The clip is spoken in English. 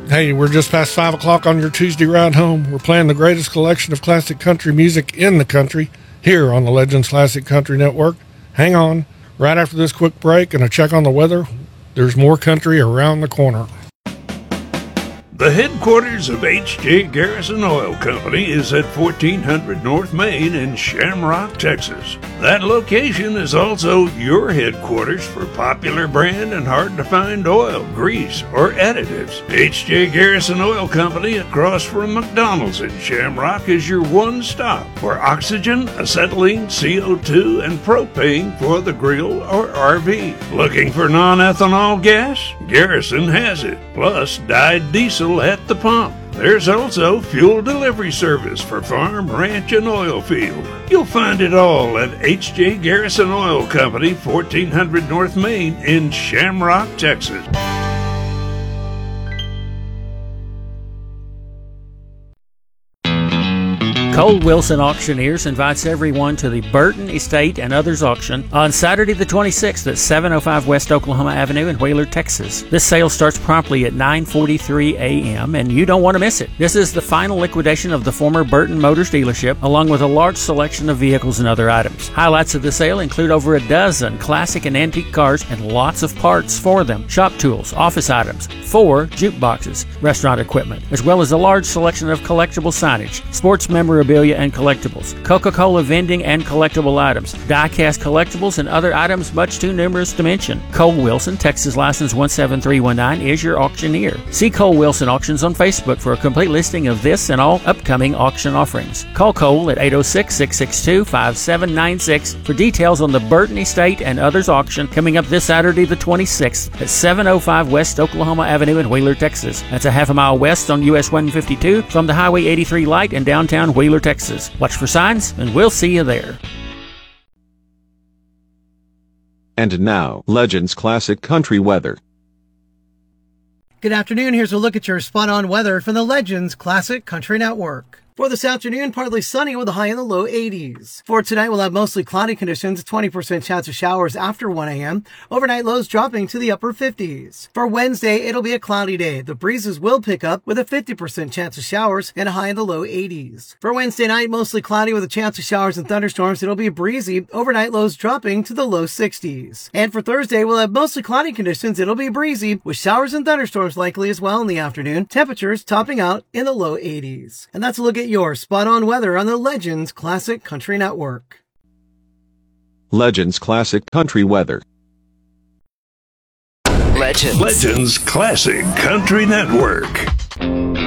Hey, we're just past 5 o'clock on your Tuesday ride home. We're playing the greatest collection of classic country music in the country here on the Legends Classic Country Network. Hang on. Right after this quick break and a check on the weather, there's more country around the corner. The headquarters of H.J. Garrison Oil Company is at 1400 North Main in Shamrock, Texas. That location is also your headquarters for popular brand and hard-to-find oil, grease, or additives. H.J. Garrison Oil Company across from McDonald's in Shamrock is your one stop for oxygen, acetylene, CO2, and propane for the grill or RV. Looking for non-ethanol gas? Garrison has it, plus dyed diesel at the pump. There's also fuel delivery service for farm, ranch, and oil field. You'll find it all at H.J. Garrison Oil Company, 1400 North Main in Shamrock, Texas. Cole Wilson Auctioneers invites everyone to the Burton Estate and Others auction on Saturday the 26th at 705 West Oklahoma Avenue in Wheeler, Texas. This sale starts promptly at 9:43 a.m. and you don't want to miss it. This is the final liquidation of the former Burton Motors dealership, along with a large selection of vehicles and other items. Highlights of the sale include over a dozen classic and antique cars and lots of parts for them, shop tools, office items, 4 jukeboxes, restaurant equipment, as well as a large selection of collectible signage, sports memorabilia and collectibles, Coca-Cola vending and collectible items, die-cast collectibles, and other items much too numerous to mention. Cole Wilson, Texas license 17319, is your auctioneer. See Cole Wilson Auctions on Facebook for a complete listing of this and all upcoming auction offerings. Call Cole at 806-662-5796 for details on the Burton Estate and Others auction coming up this Saturday the 26th at 705 West Oklahoma Avenue in Wheeler, Texas. That's a half a mile west on US 152 from the Highway 83 light in downtown Wheeler, Texas. Watch for signs, and we'll see you there. And now, Legends Classic Country Weather. Good afternoon. Here's a look at your spot-on weather from the Legends Classic Country Network. For this afternoon, partly sunny with a high in the low 80s. For tonight, we'll have mostly cloudy conditions, 20% chance of showers after 1 a.m. Overnight lows dropping to the upper 50s. For Wednesday, it'll be a cloudy day. The breezes will pick up with a 50% chance of showers and a high in the low 80s. For Wednesday night, mostly cloudy with a chance of showers and thunderstorms. It'll be breezy. Overnight lows dropping to the low 60s. And for Thursday, we'll have mostly cloudy conditions. It'll be breezy with showers and thunderstorms likely as well in the afternoon. Temperatures topping out in the low 80s. And that's a look at your spot-on weather on the Legends Classic Country Network. Legends Classic Country Weather. Legends Classic Country Network.